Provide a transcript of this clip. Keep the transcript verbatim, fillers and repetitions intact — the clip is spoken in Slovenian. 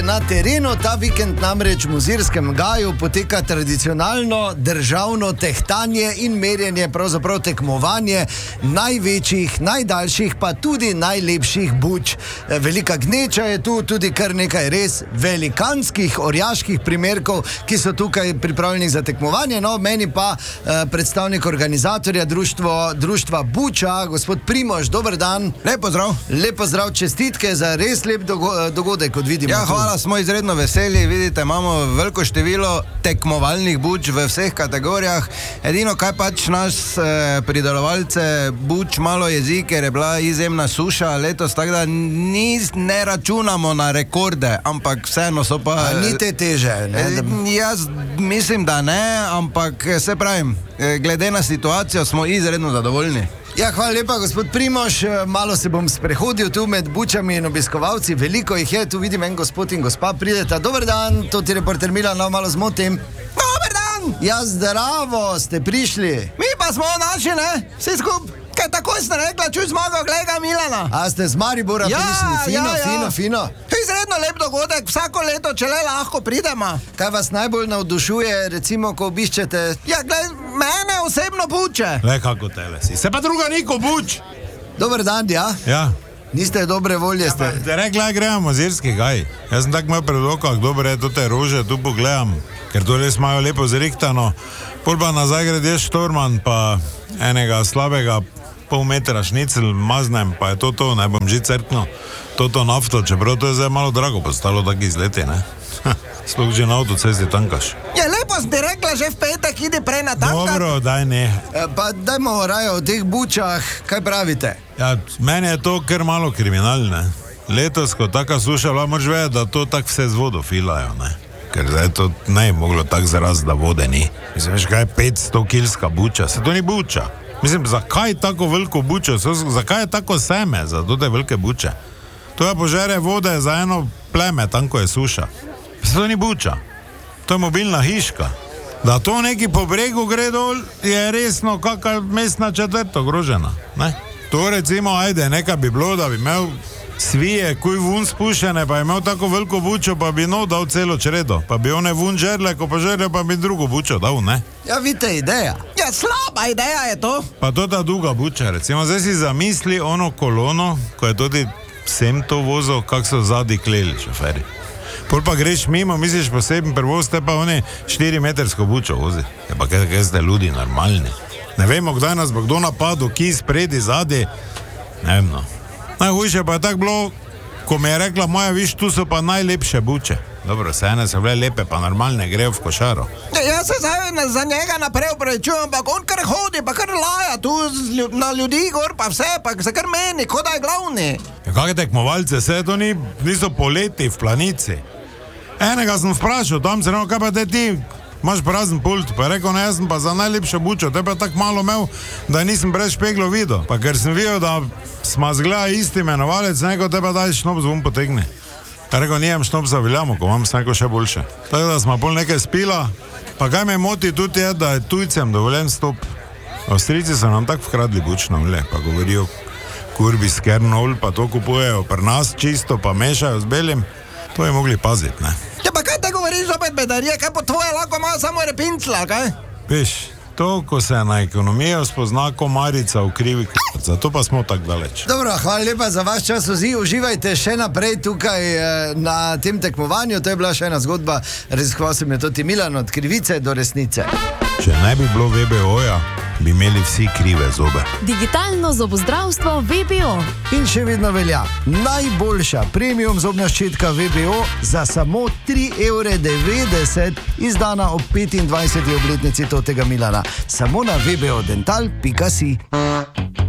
Na terenu ta vikend namreč v Mozirskem gaju poteka tradicionalno državno tehtanje in merjenje, pravzaprav tekmovanje največjih, najdaljših, pa tudi najlepših buč. Velika gneča je tu, tudi kar nekaj res velikanskih orjaških primerkov, ki so tukaj pripravljeni za tekmovanje. No, meni pa eh, predstavnik organizatorja društvo, društva Buča, gospod Primož, dober dan. Lep pozdrav. Lep pozdrav, čestitke za res lep dogo dogodek, kot vidimo. Ja, hvala. Smo izredno veseli, vidite, imamo veliko število tekmovalnih buč v vseh kategorijah. Edino, kaj pač naš eh, pridelovalce buč malo jezi, ker je bila izjemna suša letos, tako da ni, ne računamo na rekorde, ampak vseeno so pa... A ni te teže, ne? Eh, jaz mislim, da ne, ampak se pravim, eh, glede na situacijo smo izredno zadovoljni. Ja, hvala lepa, gospod Primož. Malo se bom sprehodil tu med bučami in obiskovalci. Veliko jih je, tu vidim en gospod in gospa prideta. Dober dan, to ti reporter Milan, no, malo zmotim. Dober dan! Ja, zdravo, ste prišli. Mi pa smo naši, ne? Vsi skup. Kaj takoj ste rekla, čuj zmago, glega Milana. A ste z Maribora ja, prišli? Fino, ja, ja. fino, fino. Izredno lep dogodek, vsako leto, če le lahko pridemo. Kaj vas najbolj navdušuje, recimo, ko obiščete? Ja, gled, mene osebno buče. Le kako tele si. Se pa druga niko buč. Dober dan, ja? Ja. Niste dobre volje, Ja, ste. te rekla, gremo v Mozirski gaj. Jaz sem tak imel pred okah, dobre, to te rože, tu pogledam, ker to res imajo lepo zrihtano. Pol pa nazaj gredeš štorman, pa enega slabega pol metra šnicel maznem, pa je to to, ne bom že crknil, to to nafto, čeprav to je zdaj malo drago postalo, taki izleti, ne? Sploh že na avtocesti tankaš. Ja, lepo si ti rekla, že v petek idi prej na tankat. Dobro, daj ne. E, pa dajmo raje o teh bučah, kaj pravite? Ja, meni je to kar malo kriminalne. Letos, ko taka suša, bila, moraš vedeti, da to tak vse z vodo filajo, ne? Ker zdaj to ne je moglo tak zaraz, da vode ni. Mislim, veš, kaj je petsto kilska buča, se to ni buča. Mislim, zakaj tako veliko bučo, zakaj je tako seme za te velike buče? To je požere vode za eno pleme, tam ko je suša. Se to ni buča, to je mobilna hiška. Da to neki po bregu gre dol, je resno kakva mestna četrt ogrožena, ne? To recimo, ajde, neka bi bilo, da bi imel svije, kuj vun spušene, pa je imel tako veliko bučo, pa bi no dal celo čredo, pa bi one vun žerle, ko pa žerle, pa bi drugo bučo dal, ne? Ja, vidite, ideja. Ja, slaba ideja je to. Pa to ta duga buča, recimo, zdaj si zamisli ono kolono, ko je tudi vsem to vozil, kak so zadnji kleli šoferi. Pol pa greš mimo, misliš poseben prevoz, te pa oni štirimetrsko bučo vozi. Je pa kaj, kaj ste ljudi normalni. Ne vemo, kdaj nas bo kdo napadil, ki spredi, zadnji, ne vem, no. Najhujše pa je tako bilo, ko mi je rekla moja, viš, tu so pa najlepše buče. Dobro, se ene so bile lepe, pa normalne, grejo v košaro. Ja, jaz se zdaj za njega naprej upravičujem, ampak on kar hodi, pa kar laja tu lju na ljudi gor, pa vse, pa se kar meni, kot da je glavni. Ja, kakve tekmovalce, se to ni, niso poleti v planici. Enega sem vprašal, tam se rekel, kaj pa te ti, imaš prazen pult, pa je rekel, ne, jaz sem pa za najlepšo bučo, te pa tako malo imel, da nisem brez špeglov videl. Pa ker sem videl, da sma zgleda isti imenovalec, neko te pa daj šnop zvon potegne. Je rekel, nijem šnop za Viljamo, ko imam sneko še boljše. Tako da sma pol nekaj spila, pa kaj me moti tudi je, da je tujcem dovoljen stop. Avstrijci so nam tako vkradli bučno olje, pa govorijo, kurbi s kernol, pa to kupujejo pri nas čisto, pa mešajo z belim, to je mogli paziti, ne. Ja, pa kaj te govoriš opet bedarije, kaj po tvoje lahko ima samo repincla, kaj? Veš, to, ko se na ekonomijo spozna komarica v krivi k***, zato pa smo tako daleč. Dobro, hvala lepa za vaš čas, vsi uživajte še naprej tukaj na tem tekmovanju, to je bila še ena zgodba, raziskoval sem je tudi Milan, od krivice do resnice. Če ne bi bilo V B O-ja, bi imeli vsi krive zobe. Digitalno zobozdravstvo V B O. In še vedno velja, najboljša premium zobna ščetka V B O za samo tri evre devetdeset, izdana ob petindvajseti obletnici totega Milana. Samo na v b o dental pika si.